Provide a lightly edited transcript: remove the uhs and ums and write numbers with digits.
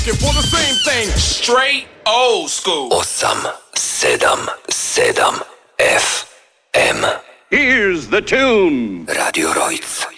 For the same thing. Straight old school. 877 FM. Here's the tune. Radio Rojc.